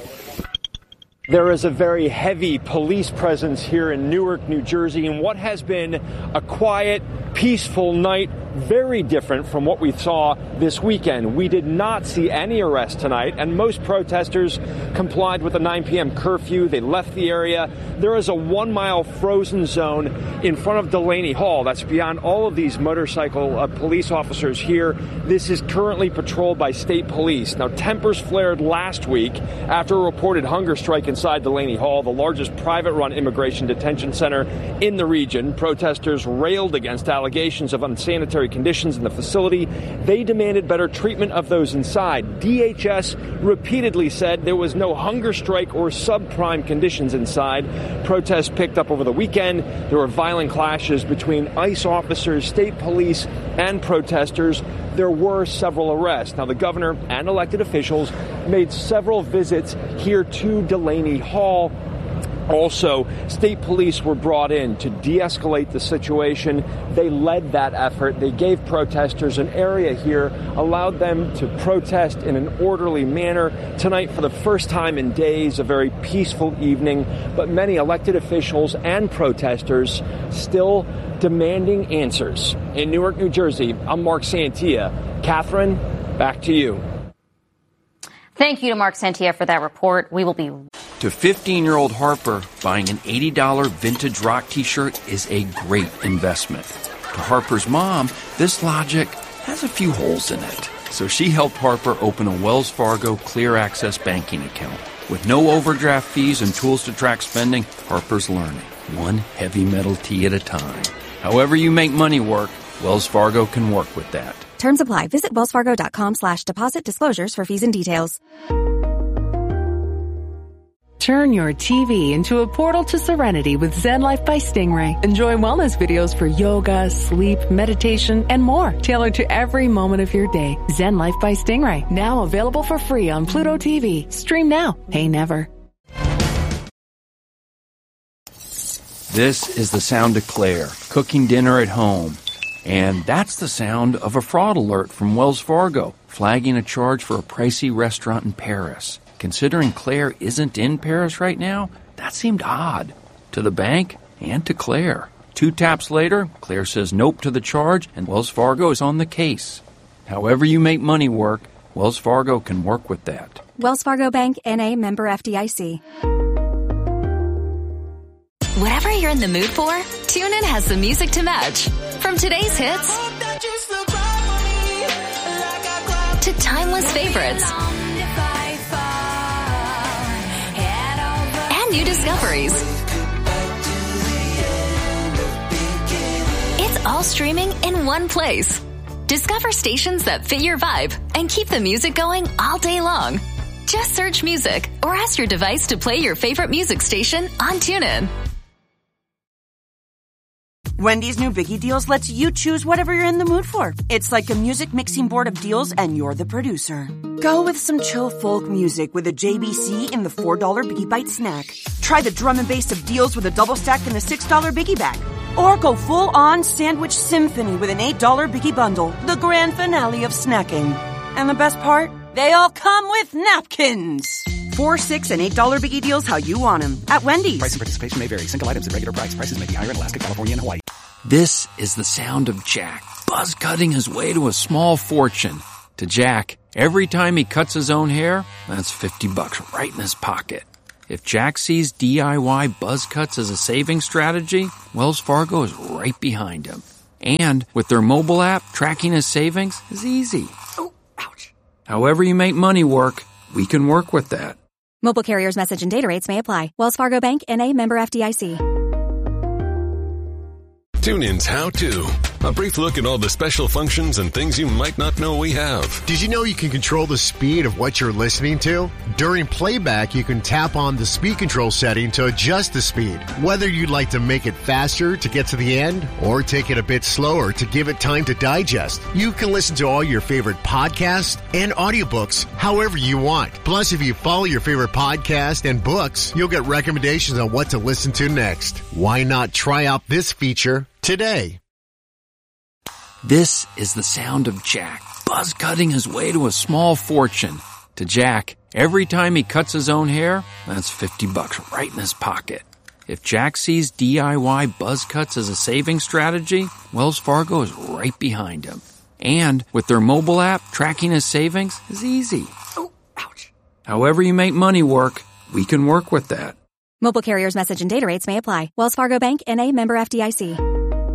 There is a very heavy police presence here in Newark, New Jersey, in what has been a quiet, peaceful night, very different from what we saw this weekend. We did not see any arrests tonight, and most protesters complied with the 9 p.m. curfew. They left the area. There is a 1-mile frozen zone in front of Delaney Hall. That's beyond all of these motorcycle police officers here. This is currently patrolled by state police. Now, tempers flared last week after a reported hunger strike inside Delaney Hall, the largest private-run immigration detention center in the region. Protesters railed against allegations of unsanitary conditions in the facility. They demanded better treatment of those inside. DHS repeatedly said there was no hunger strike or subprime conditions inside. Protests picked up over the weekend. There were violent clashes between ICE officers, state police, and protesters. There were several arrests. Now, the governor and elected officials made several visits here to Delaney Hall. Also, state police were brought in to de-escalate the situation. They led that effort. They gave protesters an area here, allowed them to protest in an orderly manner. Tonight, for the first time in days, a very peaceful evening, but many elected officials and protesters still demanding answers. In Newark, New Jersey, I'm Mark Santia. Catherine, back to you. Thank you to Mark Santia for that report. We will be... To 15-year-old Harper, buying an $80 vintage rock T-shirt is a great investment. To Harper's mom, this logic has a few holes in it. So she helped Harper open a Wells Fargo Clear Access banking account. With no overdraft fees and tools to track spending, Harper's learning, one heavy metal T at a time. However you make money work, Wells Fargo can work with that. Terms apply. Visit wellsfargo.com/deposit disclosures for fees and details. Turn your TV into a portal to serenity with Zen Life by Stingray. Enjoy wellness videos for yoga, sleep, meditation, and more, tailored to every moment of your day. Zen Life by Stingray, now available for free on Pluto TV. Stream now, pay never. This is the sound of Claire cooking dinner at home. And that's the sound of a fraud alert from Wells Fargo, flagging a charge for a pricey restaurant in Paris. Considering Claire isn't in Paris right now, that seemed odd to the bank and to Claire. 2 taps later, Claire says nope to the charge, and Wells Fargo is on the case. However you make money work, Wells Fargo can work with that. Wells Fargo Bank, N.A., member FDIC. Whatever you're in the mood for, TuneIn has the music to match. From today's hits to timeless favorites and new discoveries. It's all streaming in one place. Discover stations that fit your vibe and keep the music going all day long. Just search music or ask your device to play your favorite music station on TuneIn. Wendy's new Biggie Deals lets you choose whatever you're in the mood for. It's like a music mixing board of deals, and you're the producer. Go with some chill folk music with a JBC in the $4 Biggie Bite snack. Try the drum and bass of deals with a double stack in the $6 Biggie Bag. Or go full-on sandwich symphony with an $8 Biggie Bundle, the grand finale of snacking. And the best part? They all come with napkins. $4, $6, and $8 Biggie Deals how you want them at Wendy's. Price and participation may vary. Single items at regular price. Prices may be higher in Alaska, California, and Hawaii. This is the sound of Jack buzz cutting his way to a small fortune. To Jack, every time he cuts his own hair, that's $50 right in his pocket. If Jack sees DIY buzz cuts as a saving strategy, Wells Fargo is right behind him. And with their mobile app, tracking his savings is easy. Oh, ouch. However you make money work, we can work with that. Mobile carriers' message and data rates may apply. Wells Fargo Bank, N.A., member FDIC. TuneIn's How To. A brief look at all the special functions and things you might not know we have. Did you know you can control the speed of what you're listening to? During playback, you can tap on the speed control setting to adjust the speed. Whether you'd like to make it faster to get to the end or take it a bit slower to give it time to digest, you can listen to all your favorite podcasts and audiobooks however you want. Plus, if you follow your favorite podcast and books, you'll get recommendations on what to listen to next. Why not try out this feature today? This is the sound of Jack buzz cutting his way to a small fortune. To Jack, every time he cuts his own hair, that's $50 right in his pocket. If Jack sees DIY buzz cuts as a saving strategy, Wells Fargo is right behind him. And with their mobile app, tracking his savings is easy. Oh, ouch. However you make money work, we can work with that. Mobile carriers' message and data rates may apply. Wells Fargo Bank, N.A., member FDIC.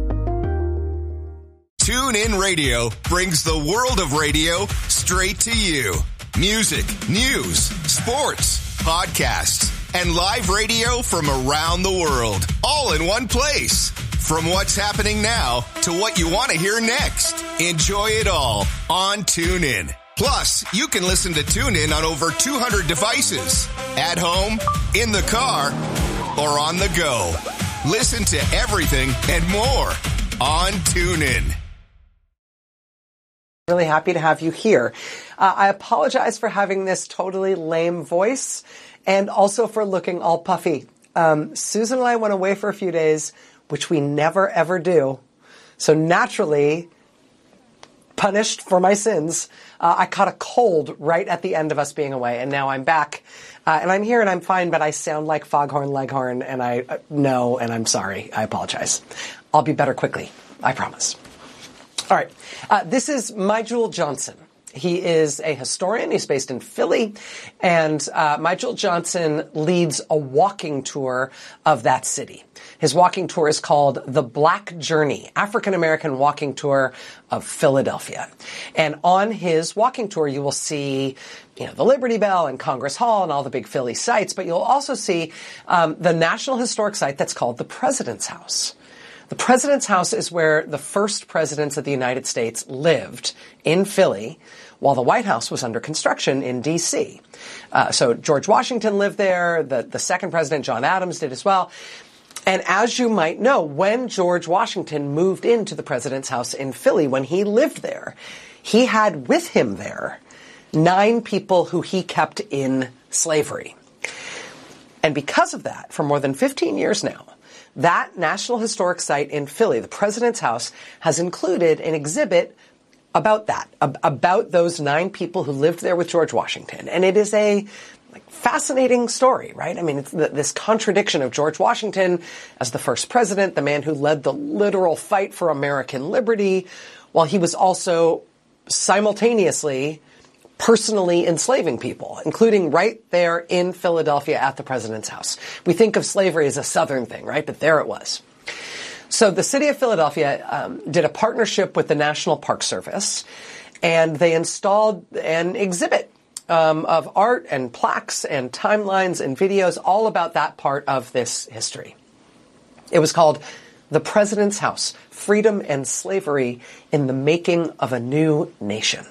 TuneIn Radio brings the world of radio straight to you. Music, news, sports, podcasts, and live radio from around the world, all in one place. From what's happening now to what you want to hear next. Enjoy it all on TuneIn. Plus, you can listen to TuneIn on over 200 devices. At home, in the car, or on the go. Listen to everything and more on TuneIn. Really happy to have you here. I apologize for having this totally lame voice and also for looking all puffy. Susan and I went away for a few days, which we never ever do. So naturally, punished for my sins, I caught a cold right at the end of us being away, and now I'm back. And I'm here and I'm fine, but I sound like Foghorn Leghorn, and I know, and I'm sorry. I apologize. I'll be better quickly. I promise. All right. This is Mijul Johnson. He is a historian. He's based in Philly. And Mijul Johnson leads a walking tour of that city. His walking tour is called The Black Journey, African-American Walking Tour of Philadelphia. And on his walking tour, you will see, the Liberty Bell and Congress Hall and all the big Philly sites, but you'll also see the National Historic Site that's called the President's House. The President's House is where the first presidents of the United States lived in Philly while the White House was under construction in D.C. So George Washington lived there. The second president, John Adams, did as well. And as you might know, when George Washington moved into the President's House in Philly, when he lived there, he had with him there 9 people who he kept in slavery. And because of that, for more than 15 years now, that National Historic Site in Philly, the President's House, has included an exhibit about that, about those 9 people who lived there with George Washington. And it is a fascinating story, right? I mean, it's this contradiction of George Washington as the first president, the man who led the literal fight for American liberty, while he was also simultaneously personally enslaving people, including right there in Philadelphia at the President's House. We think of slavery as a Southern thing, right? But there it was. So the city of Philadelphia did a partnership with the National Park Service, and they installed an exhibit of art and plaques and timelines and videos all about that part of this history. It was called The President's House, Freedom and Slavery in the Making of a New Nation.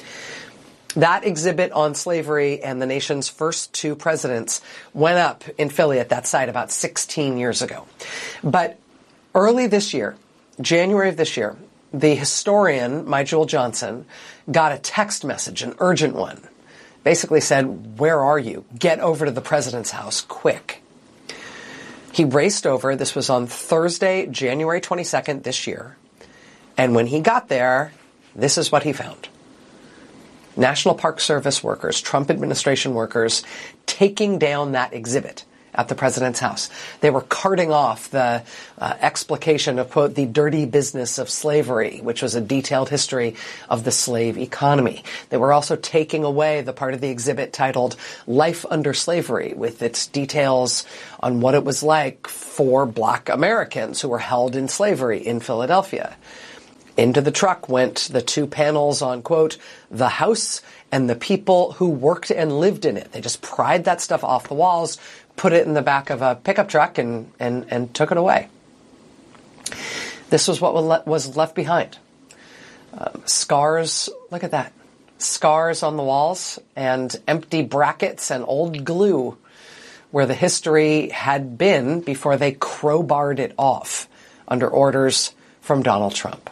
That exhibit on slavery and the nation's first 2 presidents went up in Philly at that site about 16 years ago. But early this year, January of this year, the historian, My Jewel Johnson, got a text message, an urgent one. Basically said, where are you? Get over to the president's house, quick. He raced over. This was on Thursday, January 22nd this year. And when he got there, this is what he found. National Park Service workers, Trump administration workers, taking down that exhibit at the president's house. They were carting off the explication of, quote, the dirty business of slavery, which was a detailed history of the slave economy. They were also taking away the part of the exhibit titled Life Under Slavery, with its details on what it was like for black Americans who were held in slavery in Philadelphia. Into the truck went the two panels on, quote, the house and the people who worked and lived in it. They just pried that stuff off the walls, put it in the back of a pickup truck, and took it away. This was what was left behind. Scars, look at that. Scars on the walls and empty brackets and old glue where the history had been before they crowbarred it off under orders from Donald Trump.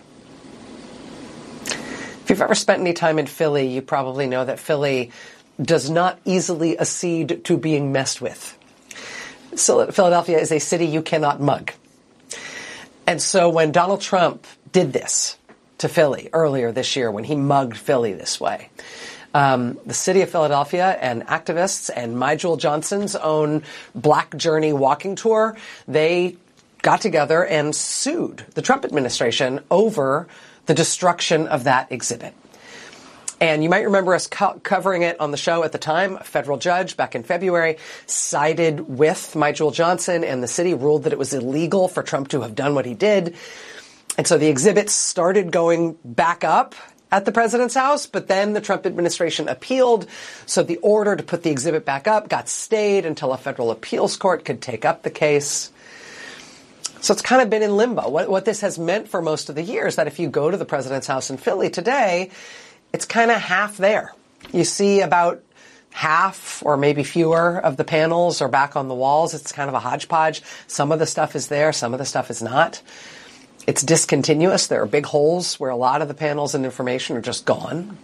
If you've ever spent any time in Philly, you probably know that Philly does not easily accede to being messed with. Philadelphia is a city you cannot mug. And so when Donald Trump did this to Philly earlier this year, when he mugged Philly this way, the city of Philadelphia and activists and My Jewel Johnson's own Black Journey walking tour, they got together and sued the Trump administration over the destruction of that exhibit. And you might remember us covering it on the show at the time. A federal judge back in February sided with My Jewel Johnson, and the city ruled that it was illegal for Trump to have done what he did. And so the exhibit started going back up at the president's house, but then the Trump administration appealed. So the order to put the exhibit back up got stayed until a federal appeals court could take up the case. So it's kind of been in limbo. What this has meant for most of the year is that if you go to the president's house in Philly today, it's kind of half there. You see about half or maybe fewer of the panels are back on the walls. It's kind of a hodgepodge. Some of the stuff is there, some of the stuff is not. It's discontinuous. There are big holes where a lot of the panels and information are just gone.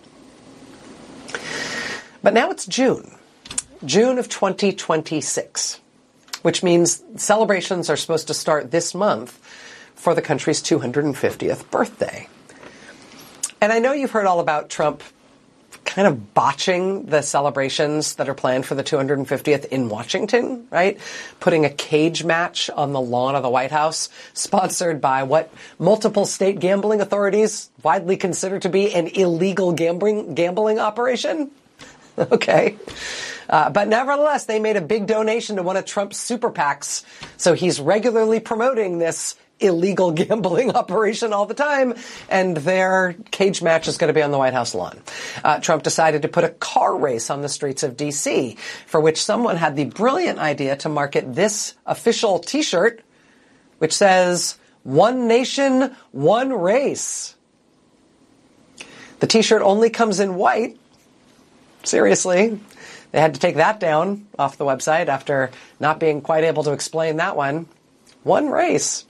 But now it's June of 2026. Which means celebrations are supposed to start this month for the country's 250th birthday. And I know you've heard all about Trump kind of botching the celebrations that are planned for the 250th in Washington, right? Putting a cage match on the lawn of the White House, sponsored by what multiple state gambling authorities widely consider to be an illegal gambling operation. Okay. But nevertheless, they made a big donation to one of Trump's super PACs. So he's regularly promoting this illegal gambling operation all the time. And their cage match is going to be on the White House lawn. Trump decided to put a car race on the streets of D.C., for which someone had the brilliant idea to market this official T-shirt, which says, "One nation, one race." The T-shirt only comes in white. Seriously. They had to take that down off the website after not being quite able to explain that one. One race.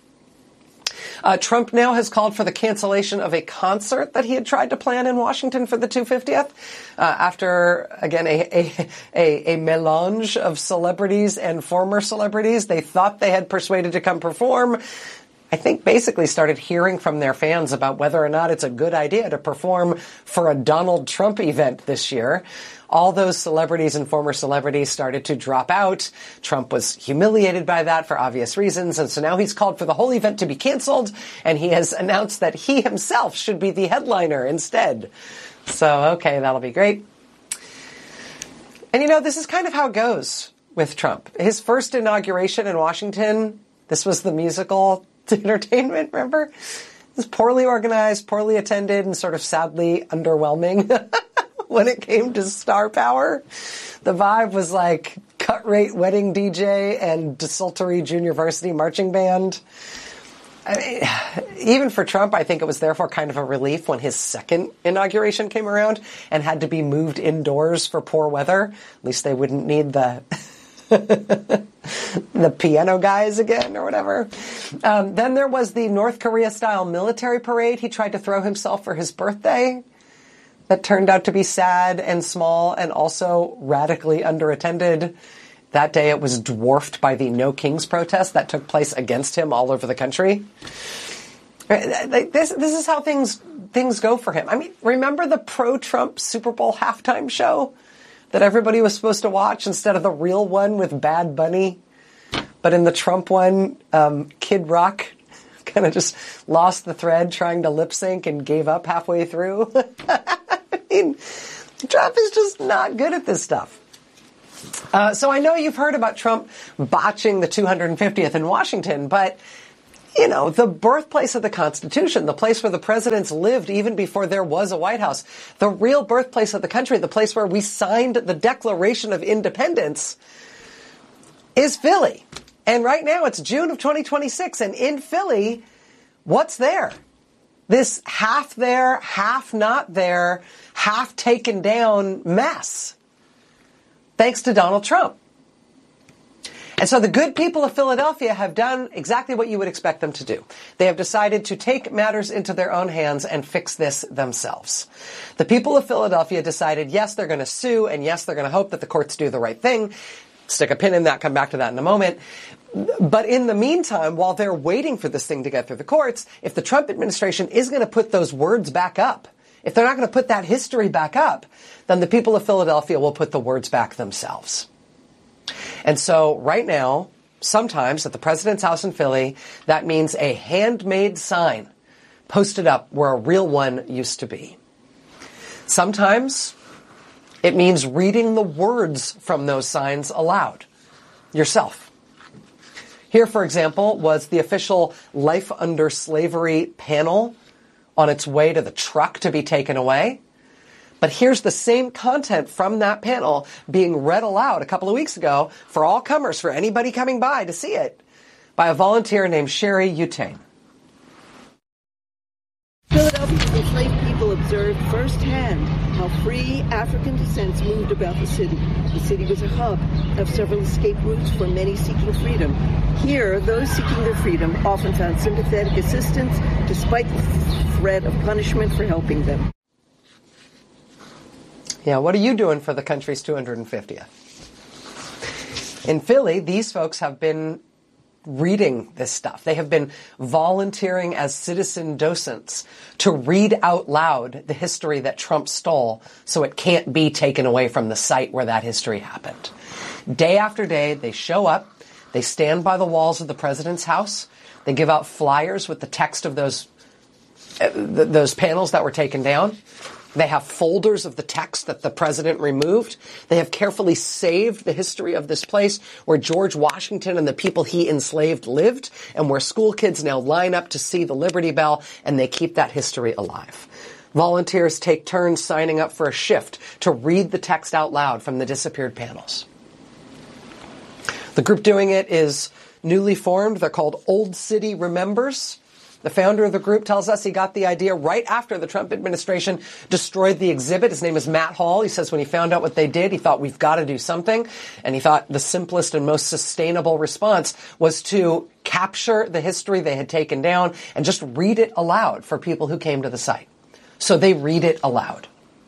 Trump now has called for the cancellation of a concert that he had tried to plan in Washington for the 250th. After, again, a melange of celebrities and former celebrities they thought they had persuaded to come perform, I think basically started hearing from their fans about whether or not it's a good idea to perform for a Donald Trump event this year. All those celebrities and former celebrities started to drop out. Trump was humiliated by that for obvious reasons, and so now he's called for the whole event to be canceled, and he has announced that he himself should be the headliner instead. So, okay, that'll be great. And you know, this is kind of how it goes with Trump. His first inauguration in Washington, this was the musical entertainment, remember? It was poorly organized, poorly attended, and sort of sadly underwhelming. When it came to star power, the vibe was like cut-rate wedding DJ and desultory junior varsity marching band. I mean, even for Trump, I think it was therefore kind of a relief when his second inauguration came around and had to be moved indoors for poor weather. At least they wouldn't need the The piano guys again, or whatever. Then there was the North Korea-style military parade. He tried to throw himself for his birthday. That turned out to be sad and small and also radically underattended. That day it was dwarfed by the No Kings protest that took place against him all over the country. This is how things go for him. I mean, remember the pro-Trump Super Bowl halftime show that everybody was supposed to watch instead of the real one with Bad Bunny? But in the Trump one, Kid Rock kind of just lost the thread trying to lip sync and gave up halfway through. I mean, Trump is just not good at this stuff. So I know you've heard about Trump botching the 250th in Washington, but, you know, the birthplace of the Constitution, the place where the presidents lived even before there was a White House, the real birthplace of the country, the place where we signed the Declaration of Independence, is Philly. And right now it's June of 2026, and in Philly, what's there? This half there, half not there, half taken down mess. Thanks to Donald Trump. And so the good people of Philadelphia have done exactly what you would expect them to do. They have decided to take matters into their own hands and fix this themselves. The people of Philadelphia decided, yes, they're going to sue, and yes, they're going to hope that the courts do the right thing. Stick a pin in that, come back to that in a moment. But in the meantime, while they're waiting for this thing to get through the courts, if the Trump administration is going to put those words back up, if they're not going to put that history back up, then the people of Philadelphia will put the words back themselves. And so right now, sometimes at the president's house in Philly, that means a handmade sign posted up where a real one used to be. Sometimes it means reading the words from those signs aloud yourself. Here, for example, was the official Life Under Slavery panel on its way to the truck to be taken away. But here's the same content from that panel being read aloud a couple of weeks ago for all comers, for anybody coming by to see it, by a volunteer named Sherry Utane. Philadelphia's enslaved people observed firsthand how free African descents moved about the city. The city was a hub of several escape routes for many seeking freedom. Here, those seeking their freedom often found sympathetic assistance despite the threat of punishment for helping them. Yeah, what are you doing for the country's 250th? In Philly, these folks have been reading this stuff. They have been volunteering as citizen docents to read out loud the history that Trump stole so it can't be taken away from the site where that history happened. Day after day, they show up, they stand by the walls of the president's house, they give out flyers with the text of those panels that were taken down. They have folders of the text that the president removed. They have carefully saved the history of this place where George Washington and the people he enslaved lived, and where school kids now line up to see the Liberty Bell, and they keep that history alive. Volunteers take turns signing up for a shift to read the text out loud from the disappeared panels. The group doing it is newly formed. They're called Old City Remembers. The founder of the group tells us he got the idea right after the Trump administration destroyed the exhibit. His name is Matt Hall. He says when he found out what they did, he thought, we've got to do something. And he thought the simplest and most sustainable response was to capture the history they had taken down and just read it aloud for people who came to the site. So they read it aloud.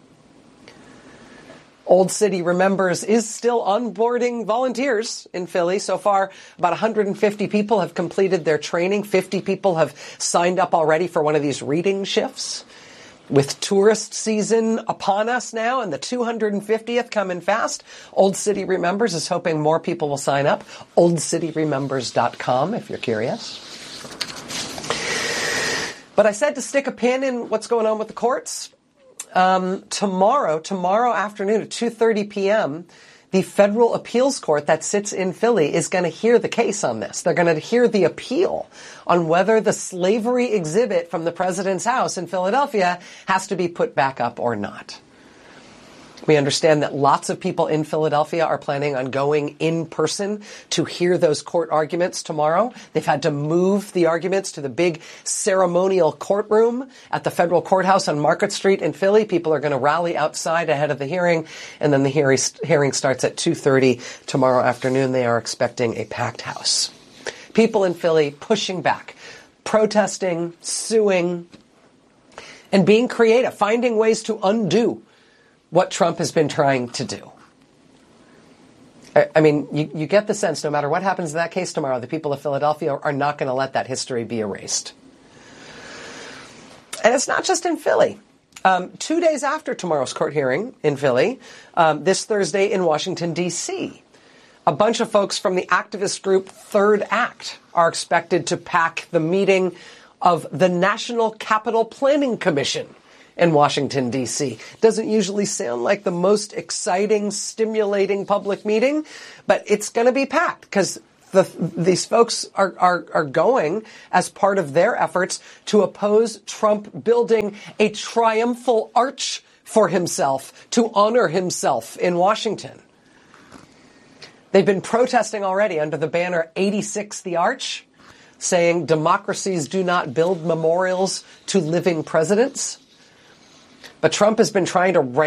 Old City Remembers is still onboarding volunteers in Philly. So far, about 150 people have completed their training. 50 people have signed up already for one of these reading shifts. With tourist season upon us now and the 250th coming fast, Old City Remembers is hoping more people will sign up. oldcityremembers.com if you're curious. But I said to stick a pin in what's going on with the courts. Tomorrow afternoon at 2:30 p.m., the federal appeals court that sits in Philly is going to hear the case on this. They're going to hear the appeal on whether the slavery exhibit from the president's house in Philadelphia has to be put back up or not. We understand that lots of people in Philadelphia are planning on going in person to hear those court arguments tomorrow. They've had to move the arguments to the big ceremonial courtroom at the federal courthouse on Market Street in Philly. People are going to rally outside ahead of the hearing, and then the hearing starts at 2:30 tomorrow afternoon. They are expecting a packed house. People in Philly pushing back, protesting, suing, and being creative, finding ways to undo what Trump has been trying to do. I mean, you get the sense no matter what happens in that case tomorrow, the people of Philadelphia are not going to let that history be erased. And it's not just in Philly. 2 days after tomorrow's court hearing in Philly, this Thursday in Washington, D.C., a bunch of folks from the activist group Third Act are expected to pack the meeting of the National Capital Planning Commission in Washington, D.C. Doesn't usually sound like the most exciting, stimulating public meeting, but it's going to be packed because these folks are going as part of their efforts to oppose Trump building a triumphal arch for himself to honor himself in Washington. They've been protesting already under the banner 86 the Arch, saying democracies do not build memorials to living presidents. But Trump has been trying to